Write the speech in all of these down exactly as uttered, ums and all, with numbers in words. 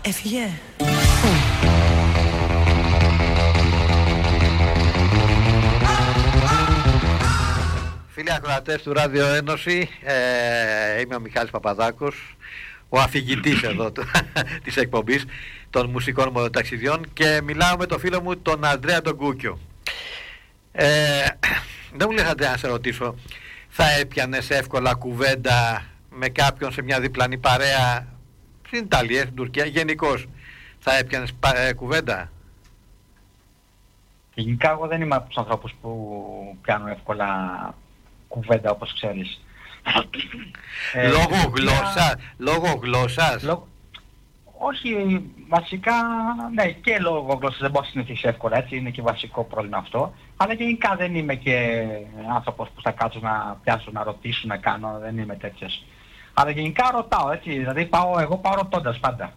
Έφυγε. Φίλοι ακροατές του Ράδιο Ένωση, ε, είμαι ο Μιχάλης Παπαδάκος, ο αφηγητής εδώ της εκπομπής των μουσικών μονοταξιδιών και μιλάω με τον φίλο μου τον Ανδρέα τον Κούκιο. Ε, δεν μου λες, Ανδρέα, να σε ρωτήσω, θα έπιανες εύκολα κουβέντα με κάποιον σε μια διπλανή παρέα στην Ιταλία, στην Τουρκία, γενικώς θα έπιανες ε, κουβέντα? Γενικά εγώ δεν είμαι από τους ανθρώπους που πιάνουν εύκολα κουβέντα, όπως ξέρεις. ε, λόγω γλώσσα, λόγω γλώσσας. Λό... Όχι, βασικά, ναι, και λόγω γλώσσας δεν μπορώ να συνηθίσει εύκολα, έτσι, είναι και βασικό πρόβλημα αυτό. Αλλά γενικά δεν είμαι και άνθρωπος που θα κάτσω να πιάσω, να ρωτήσω, να κάνω, δεν είμαι τέτοιος. Αλλά γενικά ρωτάω, έτσι, δηλαδή πάω, εγώ πάω ρωτώντας πάντα.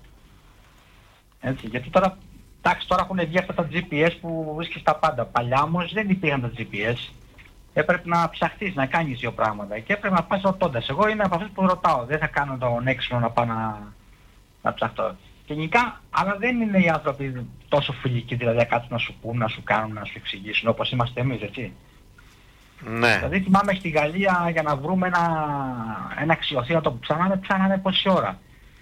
Έτσι, γιατί τώρα, εντάξει, τώρα έχουν βγει αυτά τα τζι πι ες που βρίσκεις τα πάντα. Παλιά όμως δεν υπήρχαν τα τζι πι ες. Έπρεπε να ψαχτείς, να κάνεις δύο πράγματα και έπρεπε να πας ρωτώντας. Εγώ είμαι από αυτούς που ρωτάω, δεν θα κάνω τον έξυπνο να πάω να, να ψαχτώ. Και γενικά, αλλά δεν είναι οι άνθρωποι τόσο φιλικοί, δηλαδή να κάτσουν να σου πούν, να σου κάνουν, να σου εξηγήσουν όπως είμαστε εμείς, έτσι. Ναι. Δηλαδή θυμάμαι στη Γαλλία για να βρούμε ένα, ένα αξιοθέατο που ψάχναμε, ψάχναμε πόση ώρα.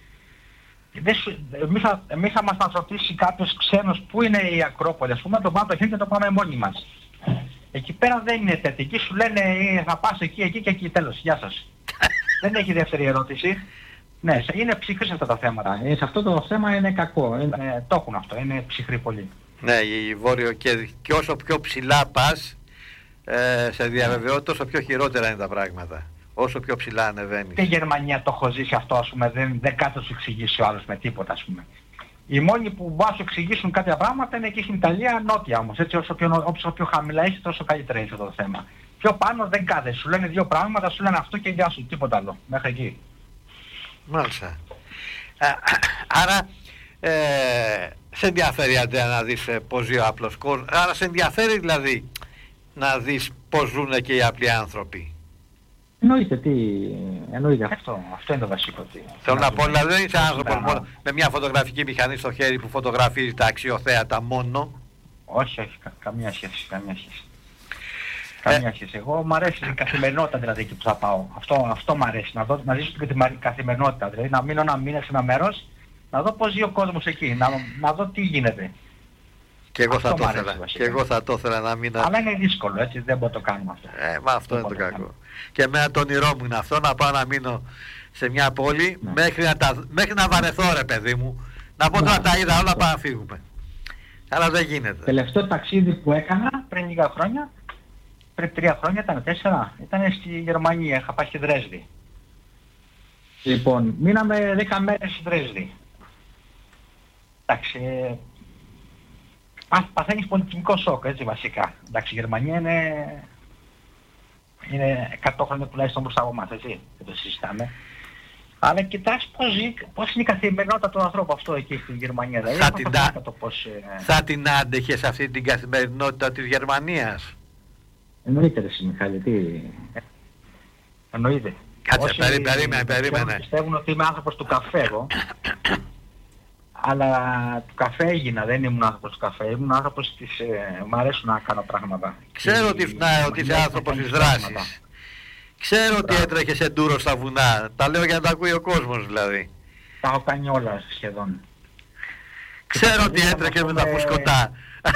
Εμείς θα, εμείς θα μας ρωτήσει κάποιος ξένος πού είναι η Ακρόπολη, ας πούμε, το πάμε το χέρι και το πάμε μόνοι μας. Εκεί πέρα δεν είναι τέτοιο. Εκεί σου λένε θα πας εκεί, εκεί και εκεί, τέλος. Γεια σας. Δεν έχει δεύτερη ερώτηση. Ναι, είναι ψυχρή αυτά τα θέματα. Ε, σε αυτό το θέμα είναι κακό. Είναι, το έχουν αυτό. Είναι ψυχρή πολύ. Ναι, η Βόρειο και, και όσο πιο ψηλά πας, ε, σε διαβεβαιώ, τόσο πιο χειρότερα είναι τα πράγματα. Όσο πιο ψηλά ανεβαίνεις. Και η Γερμανία το έχω ζήσει αυτό, ας πούμε. Δεν, δεν κάτω σου εξηγήσει ο άλλος με τίποτα, ας πούμε. Οι μόνοι που μπορούν να σου εξηγήσουν κάποια πράγματα είναι εκεί στην Ιταλία, νότια όμως. Έτσι, όσο πιο, όσο πιο χαμηλά είσαι, τόσο καλύτερα είναι αυτό το θέμα. Πιο πάνω δεν κάθεσαι. Σου λένε δύο πράγματα, σου λένε αυτό και γεια σου, τίποτα άλλο. Μέχρι εκεί. Μάλιστα. Άρα, ε, σε ενδιαφέρει, Αντρέα, να δεις ε, πώς ζει ο απλός κόσμος. Άρα σε ενδιαφέρει δηλαδή να δεις πώς ζουν και οι απλοί άνθρωποι. Εννοείται, τι... Εννοείται αυτό. Αυτό είναι το βασικό. Θέλω να πω, δηλαδή δεν είσαι άνθρωπος μόνο με μια φωτογραφική μηχανή στο χέρι που φωτογραφίζει τα αξιοθέατα μόνο. Όχι, όχι, κα, καμία σχέση, καμία σχέση. Καμία ε... σχέση. Εγώ μου αρέσει η καθημερινότητα δηλαδή εκεί που θα πάω. Αυτό, αυτό μου αρέσει, να, δω, να ζήσω και την καθημερινότητα. Δηλαδή να μείνω ένα μήνα σε ένα μέρος, να δω πώς ζει ο κόσμος εκεί, να, να δω τι γίνεται. Και εγώ, θα το ήθελα, και εγώ θα το ήθελα να μείνω. Αλλά είναι δύσκολο, έτσι, δεν μπορώ να το κάνουμε αυτό. Ε, μα αυτό δεν είναι το κακό. Κάνω. Και εμένα το όνειρό μου είναι αυτό, να πάω να μείνω σε μια πόλη, ναι. μέχρι, να τα, μέχρι να βαρεθώ, ρε παιδί μου. Να πω τώρα τα είδα όλα, πάμε να φύγουμε. Αλλά δεν γίνεται. Τελευταίο ταξίδι που έκανα πριν λίγα χρόνια, πριν τρία χρόνια, ήταν τέσσερα, ήταν στη Γερμανία, είχα πάει στη Δρέσδη. Λοιπόν, μείναμε δέκα μέρες στη Δρέσδη. Εντάξει, παθαίνεις πολιτισμικό σοκ, έτσι βασικά. Εντάξει, η Γερμανία είναι, είναι εκατό χρόνια τουλάχιστον μπροστά από εμάς, έτσι, δεν το συζητάμε. Αλλά κοιτάς πώς, ζει, πώς είναι η καθημερινότητα του ανθρώπου αυτό εκεί στην Γερμανία. Δηλαδή, θα, την, α... το πώς, ε... θα την άντεχες αυτή την καθημερινότητα της Γερμανίας? Εννοείται, ρε Μιχάλη, τι... Εννοείται. Κάτσε, περί, περίμενε, περίμενε. Πιστεύουν ότι είμαι άνθρωπος του καφέ εγώ. Αλλά του καφέ έγινα, δεν ήμουν άνθρωπος του καφέ, ήμουν άνθρωπος της... Ε, μ' αρέσουν να κάνω πράγματα. Ξέρω ότι, να, ότι είσαι άνθρωπος της δράσης. Ξέρω ότι έτρεχες εντούρο στα βουνά. Τα λέω για να τα ακούει ο κόσμος δηλαδή. Τα έχω κάνει όλα σχεδόν. Ξέρω ότι έτρεχες με τα φουσκωτά.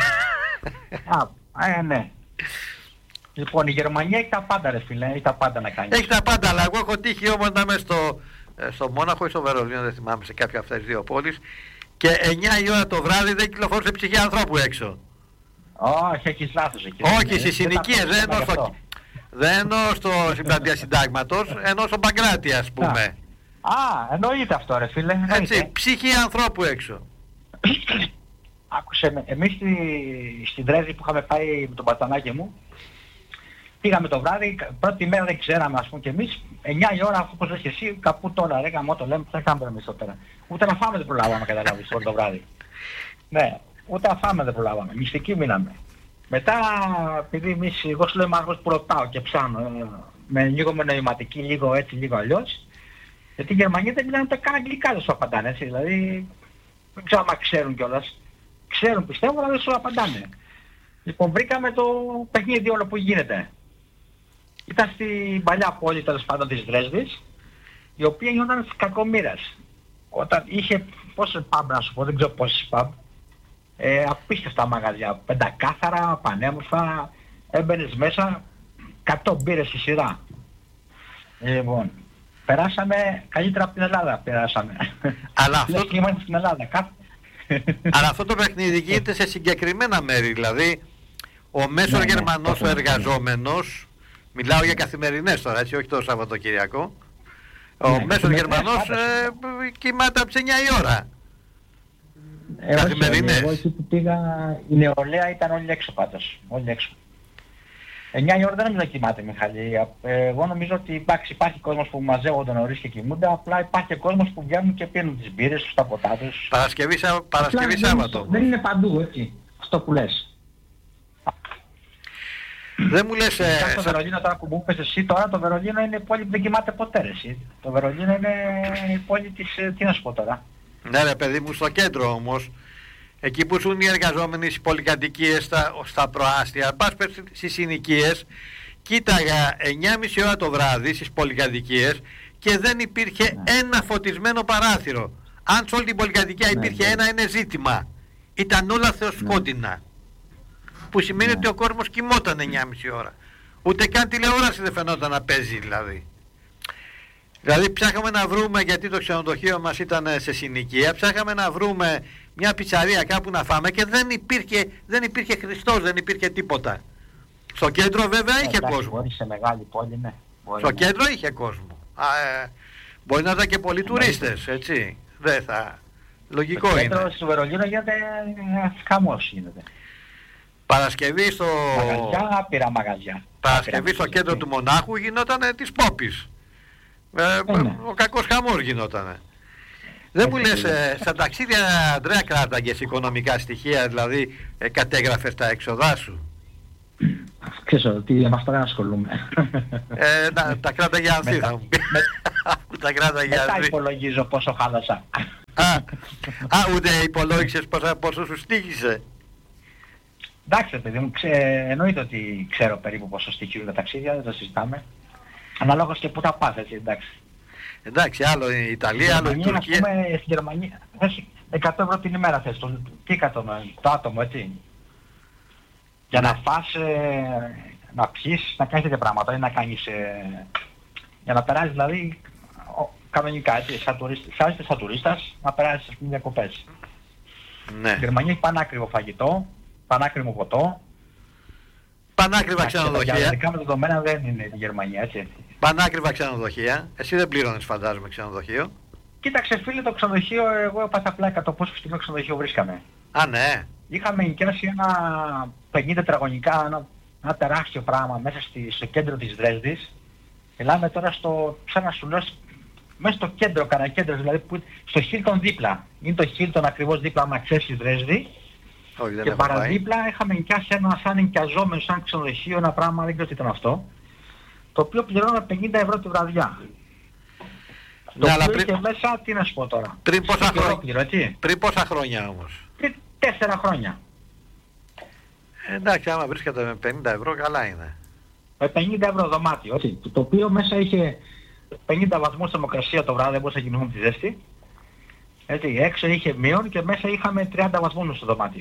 Α, ε, ναι. Λοιπόν, η Γερμανία έχει τα πάντα, ρε φίλε, έχει τα πάντα να κάνει. Έχει τα πάντα, αλλά εγώ έχω τύχει όμως να είμαι στο, στο Μόναχο ή στο Βερολίνο, δεν θυμάμαι, σε κάποια αυτές τις δύο πόλεις, και εννιά η ώρα το βράδυ δεν κυκλοφορούσε ψυχή ανθρώπου έξω. Όχι, έχεις λάθος εκεί. Όχι, στις συνοικίες, δεν εννοώ στο... Δεν εννοώ στο Συμπλατεία Συντάγματος, εννοώ στο Παγκράτη, ας πούμε. Α, εννοείται αυτό, ρε φίλε. Έτσι, ψυχή ανθρώπου έξω. Άκουσε με, εμείς στη, στην Δρέσδη που είχαμε πάει με τον πατανάκι μου, πήγαμε το βράδυ, πρώτη μέρα δεν ξέραμε, ας πούμε, και εμείς, εννιά η ώρα, όπως λες και εσύ, καπού τώρα, ρε γαμώ το λέμε, τι θα κάνουμε εμείς εδώ πέρα. Ούτε να φάμε δεν προλάβαμε, καταλάβεις, όλο το βράδυ. Ναι, ούτε να φάμε δεν προλάβαμε, μυστικοί μείναμε. Μετά, επειδή εμείς, εγώ σου λέω είμαι άνθρωπος που ρωτάω και ψάνω, με λίγο με νοηματική, λίγο έτσι, λίγο αλλιώς, γιατί οι Γερμανοί δεν μιλάνε ούτε καν αγγλικά, δεν σου απαντάνε, έτσι, δηλαδή, Δεν ξέρω αν ξέρουν κιόλας. Ξέρουν πιστεύω, αλλά δεν σου απαντάνε. Λοιπόν, βρήκαμε το παιχνίδι όλο που γίνεται. Ήταν στην παλιά πόλη τέλος πάντων της Δρέσδης, η οποία γινόταν στις κακομοίρες. Όταν είχε, πόσες pub να σου πω, δεν ξέρω πόσες pub, ε, απίστευτα μαγαζιά, πεντακάθαρα, πανέμορφα, έμπαινες μέσα, εκατό μπύρες στη σειρά. Λοιπόν, περάσαμε καλύτερα από την Ελλάδα, περάσαμε. Αλλά αυτό, και είμαστε στην Ελλάδα. Κάθε... Αλλά αυτό το παιχνίδι γίνεται σε συγκεκριμένα μέρη, δηλαδή ο μέσος ναι, Γερμανός ναι, ο εργαζόμενος, μιλάω για καθημερινές τώρα, έτσι, όχι το Σαββατοκυριακό, ο ναι, μέσος Γερμανός ε, κοιμάται από τις εννιά η ώρα. Ε, καθημερινές. Εγώ εκεί που πήγα, η νεολαία ήταν όλοι έξω πάντως, όλοι έξω. εννιά η ώρα δεν νομίζω να κοιμάται, Μιχάλη. Εγώ νομίζω ότι υπάρχει, υπάρχει κόσμος που μαζεύονται νωρίς και κοιμούνται, απλά υπάρχει και κόσμος που βγαίνουν και πίνουν τις μπύρες τους, τα ποτά τους. Παρασκευή, Παρασκευή Σάββατο. Δεν είναι παντού, έτσι, αυτό που λες. Δεν μου λες... Ε, το Βερολίνο τώρα που μου είπες εσύ, τώρα το Βερολίνο είναι η πόλη που δεν κοιμάται ποτέ, εσύ. Το Βερολίνο είναι η πόλη της, τι να σου πω τώρα. Ναι ρε παιδί μου, στο κέντρο όμως, εκεί που ζουν οι εργαζόμενοι στις πολυκατοικίες, στα, στα προάστια, πας στις συνοικίες, κοίταγα εννιά και μισή ώρα το βράδυ στις πολυκατοικίες και δεν υπήρχε ναι. ένα φωτισμένο παράθυρο. Αν σε όλη την πολυκατοικία ναι, υπήρχε ναι. ένα, είναι ζήτημα. Ήταν όλα θεοσκότεινα. Ναι. Που σημαίνει ναι. ότι ο κόσμος κοιμόταν εννιά και μισή ώρα. Ούτε καν τηλεόραση δεν φαινόταν να παίζει δηλαδή. Δηλαδή ψάχαμε να βρούμε, γιατί το ξενοδοχείο μας ήταν σε συνοικία, ψάχαμε να βρούμε μια πιτσαρία κάπου να φάμε και δεν υπήρχε, δεν υπήρχε Χριστός, δεν υπήρχε τίποτα. Στο κέντρο βέβαια είχε εντάξει, κόσμο. Μπορεί σε μεγάλη πόλη, ναι. Μπορεί Στο ναι. κέντρο είχε κόσμο. Α, ε, μπορεί να ήταν και πολλοί τουρίστες, έτσι. Δεν θα... Λογικό στο είναι. Στο κέντρο του Βερολίνου γίνεται χαμός γίνεται. Παρασκευή στο... Μαγαζιά, άπειρα μαγαζιά. Παρασκευή στο κέντρο του Μονάχου γινόταν της Πόπης. Ε, ε, ναι. Ο κακός χαμός γινότανε. Δεν μου λες, ε, στα ταξίδια Ανδρέα κράταγες οικονομικά στοιχεία, δηλαδή ε, κατέγραφες τα έξοδά σου? Ξέρω, τι με αυτά δεν ασχολούμαι. Ε, τα, τα κράταγε Ανθή θα μου πει. Τα κράταγε Ανθή. Μετά υπολογίζω πόσο χάλασα. Α, α, ούτε υπολόγισες πόσο, πόσο σου στοίχησε? Εντάξει παιδί μου, ξε... εννοείται ότι ξέρω περίπου πόσο στοιχίζουν τα ταξίδια, δεν το συζητάμε. Αναλόγως και πού θα πας, έτσι, εντάξει. Εντάξει, άλλο η Ιταλία, άλλο η Τουρκία. Ας πούμε, στην Γερμανία, εκατό ευρώ την ημέρα θες, το, τι εκατό, το άτομο, έτσι. Για να φας, ε, να πιείς, να κάνεις τέτοια πράγματα, ή να κάνεις, ε, για να περάσεις δηλαδή, ο, κανονικά, έτσι, σαν τουρίστας, σαν, σαν τουρίστας, να περάσεις, ας πούμε, διακοπές. Ναι. Στη Γερμανία έχει πανάκριβο φαγητό, πανάκριβο ποτό. Πανάκριβα ξενοδοχεία. Για δικά με δεδομένα δεν είναι η Γερμανία, έτσι. Πανάκριβα ξενοδοχεία. Εσύ δεν πλήρωνες, φαντάζομαι, ξενοδοχείο. Κοίταξε φίλε, το ξενοδοχείο, εγώ έπαθα πλάκα το πόσο φυσικό ξενοδοχείο βρίσκαμε. Α, ναι. Είχαμε ενοικιάσει ένα πενήντα τετραγωνικά, ένα, ένα τεράστιο πράγμα μέσα στη, στο κέντρο της Δρέσδης. Μιλάμε τώρα στο, σαν να σου λέω, μέσα στο κέντρο, κανένα κέντρο, δηλαδή που, στο Χίλτον δίπλα. Είναι το Χίλτον ακριβώς δίπλα, άμα ξέρεις τη Δρέσδη. Όχι, δεν και παραδίπλα είχαμε ενοικιάσει ένα σαν ενοικιαζόμενο, σαν ξενοδοχείο, ένα πράγμα, δεν ξέρω τι ήταν αυτό, το οποίο πληρώναμε πενήντα ευρώ τη βραδιά. Ναι, το αλλά οποίο πριν... είχε μέσα, τι να σου πω τώρα. Πριν πόσα, χρό... ολόκληρο, πριν πόσα χρόνια όμως? Πριν τέσσερα χρόνια. Ε, εντάξει, άμα βρίσκεται με πενήντα ευρώ, καλά είναι. Με πενήντα ευρώ δωμάτιο, έτσι, το οποίο μέσα είχε πενήντα βαθμούς θερμοκρασία το βράδυ, δεν μπορούσα να κινηθούμε τη ζέστη. Έτσι, έξω είχε μείον και μέσα είχαμε τριάντα βαθμούς στο δωμάτιο.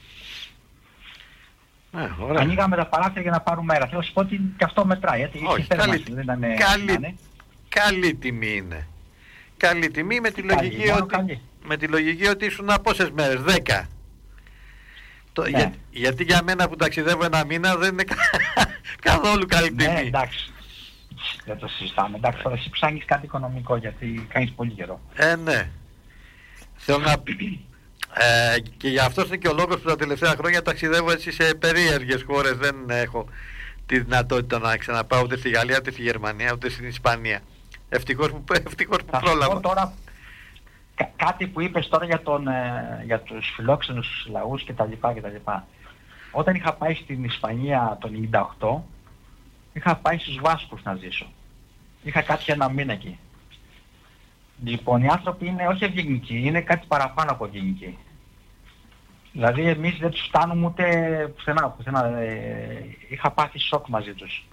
Ε, ωραία. Ανοίγαμε τα παράθυρα για να πάρουμε αέρα. Θέλω να σου πω ότι και αυτό μετράει. Γιατί όχι, καλή, δεν ήταν, καλή, καλή τιμή είναι. Καλή τιμή με τη, καλή, λογική, ότι, καλή. με τη λογική ότι ήσουν πόσες μέρες, δέκα. Το, ναι. για, γιατί για μένα που ταξιδεύω ένα μήνα δεν είναι καθόλου καλή τιμή. Ναι, εντάξει. Δεν το συζητάμε. Εντάξει, τώρα εσύ ψάχνεις κάτι οικονομικό γιατί κάνεις πολύ καιρό. Ε, ναι. Θέλω να... Ε, και γι' αυτό είναι και ο λόγος που τα τελευταία χρόνια ταξιδεύω έτσι σε περίεργες χώρες. Δεν έχω τη δυνατότητα να ξαναπάω ούτε στη Γαλλία, ούτε στη Γερμανία, ούτε στην Ισπανία. Ευτυχώς που, ευτυχώς που πρόλαβα. Τώρα, κά κάτι που είπες τώρα για, τον, ε, για τους φιλόξενους λαούς κτλ. κτλ. Όταν είχα πάει στην Ισπανία το ενενήντα οκτώ, είχα πάει στους Βάσκους να ζήσω. Είχα κάτσει ένα μήνα εκεί. Λοιπόν, οι άνθρωποι είναι όχι ευγενικοί, είναι κάτι παραπάνω από ευγενικοί. Δηλαδή εμείς δεν τους φτάνουμε ούτε πουθενά, πουθενά. Ε, είχα πάθει σοκ μαζί τους.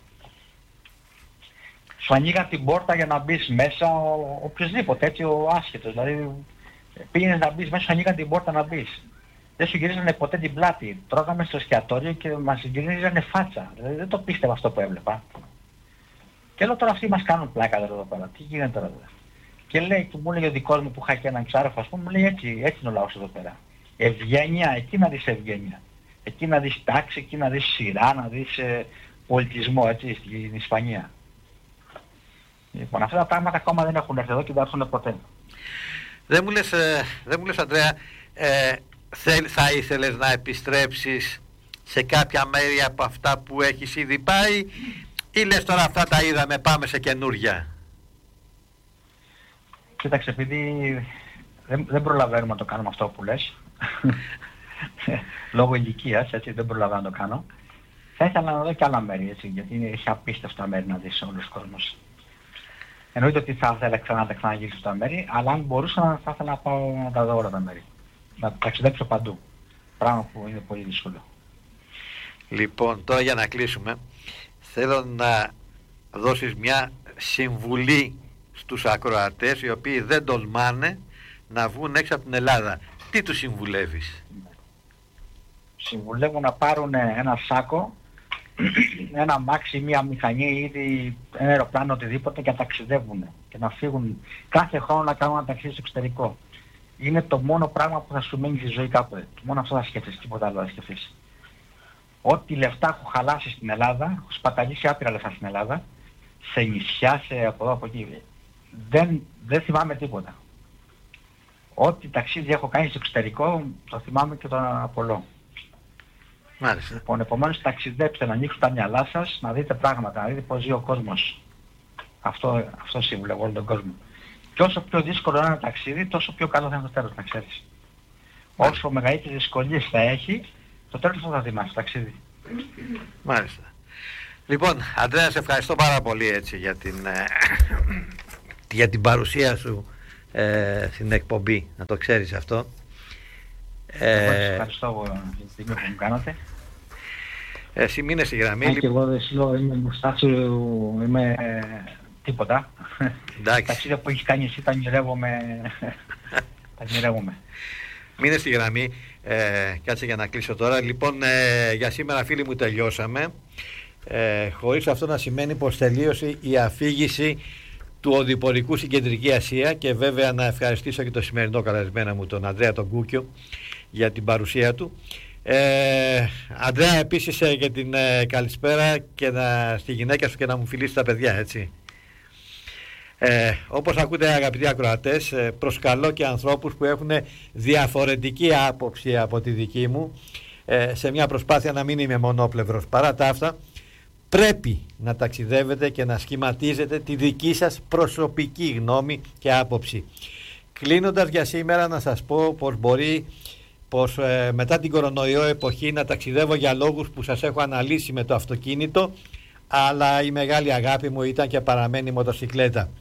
Σου ανοίγαν την πόρτα για να μπεις μέσα, ο, οποιοσδήποτε, έτσι, ο άσχετος. Δηλαδή πήγαινες να μπεις μέσα, σου ανοίγαν την πόρτα να μπεις. Δεν σου γυρίζανε ποτέ την πλάτη. Τρώγαμε στο εστιατόριο και μας γυρίζανε φάτσα. Δηλαδή δεν το πίστευα αυτό που έβλεπα. Και λέω τώρα αυτοί μας κάνουν πλάκα εδώ πέρα. Τι γίνεται τώρα εδώ. Και λέει, και μου λέει ο δικός μου που είχα και έναν ξάροφο, ας πούμε, μου λέει έτσι, έτσι είναι ο λαός εδώ πέρα. Ευγένεια, εκεί να δεις ευγένεια. Εκεί να δεις τάξη, εκεί να δεις σειρά, να δεις ε, πολιτισμό, έτσι, στην Ισπανία. Λοιπόν, αυτά τα πράγματα ακόμα δεν έχουν έρθει εδώ και δεν θα έρθουν ποτέ. Δεν μου λες, ε, δεν μου λες Ανδρέα, ε, θέλ, θα ήθελες να επιστρέψεις σε κάποια μέρη από αυτά που έχεις ήδη πάει ή λες τώρα αυτά τα είδαμε, πάμε σε καινούρια? Κοίταξε, επειδή δεν, δεν προλαβαίνουμε να το κάνουμε αυτό που λες, λόγω ηλικίας, έτσι, δεν προλαβαίνω να το κάνω, θα ήθελα να δω και άλλα μέρη, έτσι, γιατί έχει απίστευτα μέρη να δεις όλος ο κόσμος. Εννοείται ότι θα ήθελα ξανά να ξαναγυρίσω στα μέρη, αλλά αν μπορούσα θα ήθελα να πάω να τα δω όλα τα μέρη. Να ταξιδέψω παντού. Πράγμα που είναι πολύ δύσκολο. Λοιπόν, τώρα για να κλείσουμε, θέλω να δώσεις μια συμβουλή στους ακροατές οι οποίοι δεν τολμάνε να βγουν έξω από την Ελλάδα. Τι τους συμβουλεύεις? Συμβουλεύω να πάρουν ένα σάκο, ένα αμάξι, μία μηχανή, ήδη ένα αεροπλάνο, οτιδήποτε και να ταξιδεύουν και να φύγουν κάθε χρόνο να κάνουν ένα ταξίδι στο εξωτερικό. Είναι το μόνο πράγμα που θα σου μένει στη ζωή κάποτε. Μόνο αυτό θα σκέφτεσαι, τίποτα άλλο θα σκεφτείς. Ό,τι λεφτά έχω χαλάσει στην Ελλάδα, έχω σπαταλήσει άπειρα λεφτά στην Ελλάδα, σε νησιά, σε από εδώ από εκεί. Δεν, δεν θυμάμαι τίποτα. Ό,τι ταξίδι έχω κάνει στο εξωτερικό, το θυμάμαι και τον απολώ. Μάλιστα. Λοιπόν, επομένως ταξιδέψτε, να ανοίξουν τα μυαλά σας, να δείτε πράγματα, να δείτε πώς ζει ο κόσμος. Αυτό, αυτό συμβουλεύω όλο τον κόσμο. Και όσο πιο δύσκολο είναι ένα ταξίδι, τόσο πιο καλό θα είναι το τέλος, να ξέρεις. Όσο μεγαλύτερες δυσκολίες θα έχει, το τέλος θα δει μας, ταξίδι. Μάλιστα. Λοιπόν, Ανδρέα, σε ευχαριστώ πάρα πολύ έτσι, για, την, για την παρουσία σου ε, στην εκπομπή, να το ξέρεις αυτό. Εγώ σας ευχαριστώ για την στιγμή που μου κάνατε. Εσύ μείνε στη γραμμή. Αν και εγώ δεν σου λέω, είμαι μπροστά σου, είμαι ε, τίποτα. Τα ταξίδια που έχεις κάνει εσύ τα ονειρεύομαι. τα ονειρεύομαι. Μείνε στη γραμμή. Ε, κάτσε για να κλείσω τώρα. Λοιπόν, ε, για σήμερα φίλοι μου τελειώσαμε. Ε, χωρίς αυτό να σημαίνει πως τελείωσε η αφήγηση του οδηπορικού στην Κεντρική Ασία και βέβαια να ευχαριστήσω και το σημερινό καλεσμένο μου τον Ανδρέα τον Κούκιο για την παρουσία του. Ε, Ανδρέα, επίσης ε, για την ε, καλησπέρα και να, στη γυναίκα σου και να μου φιλήσει τα παιδιά, έτσι. Ε, όπως ακούτε αγαπητοί ακροατές, ε, προσκαλώ και ανθρώπους που έχουν διαφορετική άποψη από τη δική μου ε, σε μια προσπάθεια να μην είμαι μονόπλευρος. Παρά τα αυτά, πρέπει να ταξιδεύετε και να σχηματίζετε τη δική σας προσωπική γνώμη και άποψη. Κλείνοντας για σήμερα να σας πω πως μπορεί πως ε, μετά την κορονοϊό εποχή να ταξιδεύω για λόγους που σας έχω αναλύσει με το αυτοκίνητο, αλλά η μεγάλη αγάπη μου ήταν και παραμένει η μοτοσικλέτα.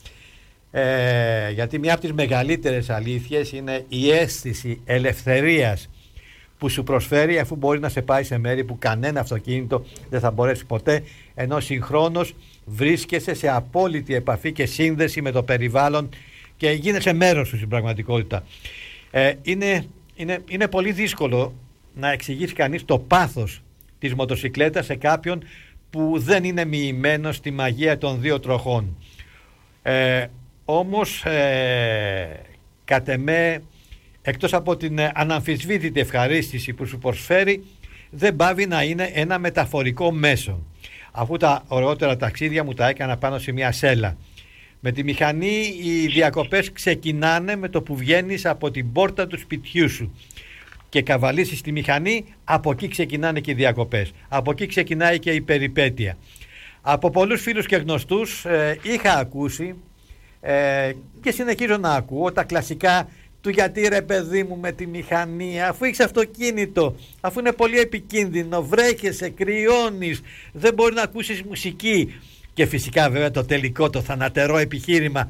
Ε, γιατί μια από τις μεγαλύτερες αλήθειες είναι η αίσθηση ελευθερίας που σου προσφέρει, αφού μπορεί να σε πάει σε μέρη που κανένα αυτοκίνητο δεν θα μπορέσει ποτέ, ενώ συγχρόνως βρίσκεσαι σε απόλυτη επαφή και σύνδεση με το περιβάλλον και γίνεσαι μέρος σου στην πραγματικότητα. Ε, είναι, είναι, είναι πολύ δύσκολο να εξηγήσει κανείς το πάθος της μοτοσικλέτας σε κάποιον που δεν είναι μοιημένος στη μαγεία των δύο τροχών. Ε, όμως, ε, κατ' εμέ, εκτός από την αναμφισβήτητη ευχαρίστηση που σου προσφέρει, δεν πάβει να είναι ένα μεταφορικό μέσο. Αφού τα ωραιότερα ταξίδια μου τα έκανα πάνω σε μια σέλα. Με τη μηχανή οι διακοπές ξεκινάνε με το που βγαίνεις από την πόρτα του σπιτιού σου και καβαλήσεις τη μηχανή, από εκεί ξεκινάνε και οι διακοπές. Από εκεί ξεκινάει και η περιπέτεια. Από πολλούς φίλους και γνωστούς ε, είχα ακούσει ε, και συνεχίζω να ακούω τα κλασικά του γιατί ρε παιδί μου με τη μηχανή, αφού έχεις αυτοκίνητο, αφού είναι πολύ επικίνδυνο, βρέχεσαι, κρυώνεις, δεν μπορεί να ακούσεις μουσική. Και φυσικά βέβαια το τελικό, το θανατερό επιχείρημα,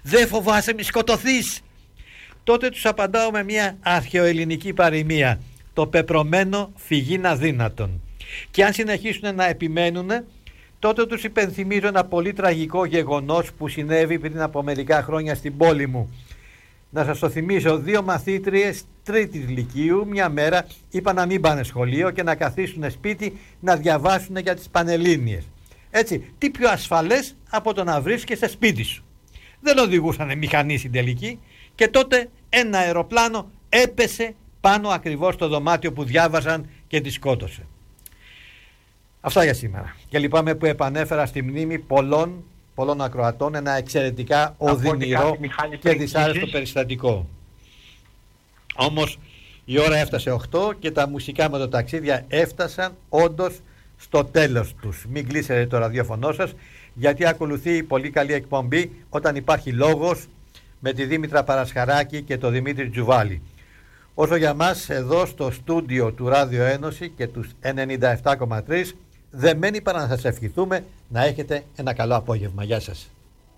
«Δεν φοβάσαι μη σκοτωθείς?» Τότε τους απαντάω με μια αρχαιοελληνική παροιμία: «Το πεπρωμένο φυγήν αδύνατον». Και αν συνεχίσουν να επιμένουν, τότε τους υπενθυμίζω ένα πολύ τραγικό γεγονός που συνέβη πριν από μερικά χρόνια στην πόλη μου. Να σας το θυμίσω, δύο μαθήτριες τρίτης λυκείου μια μέρα είπαν να μην πάνε σχολείο και να καθίσουν σπίτι να διαβάσουν για τις Πανελλήνιες. Έτσι, τι πιο ασφαλές από το να βρίσκεσαι σπίτι σου. Δεν οδηγούσαν μηχανή στην τελική και τότε ένα αεροπλάνο έπεσε πάνω ακριβώς στο δωμάτιο που διάβαζαν και τη σκότωσε. Αυτά για σήμερα. Και λυπάμαι που επανέφερα στη μνήμη πολλών, πολλών ακροατών ένα εξαιρετικά οδυνηρό και δυσάρεστο περιστατικό. Όμως η ώρα έφτασε οκτώ και τα μουσικά με το ταξίδια έφτασαν όντως στο τέλος τους. Μην κλείσετε το ραδιόφωνο σας, γιατί ακολουθεί η πολύ καλή εκπομπή όταν υπάρχει λόγος με τη Δήμητρα Παρασχαράκη και το Δημήτρη Τζουβάλη. Όσο για μας εδώ στο στούντιο του Ράδιο Ένωση και τους ενενήντα επτά κόμμα τρία, δεν μένει παρά να σας ευχηθούμε να έχετε ένα καλό απόγευμα. Γεια σας.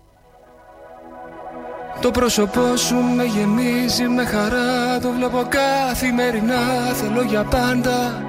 Το πρόσωπό σου με γεμίζει με χαρά, το βλέπω καθημερινά, θέλω για πάντα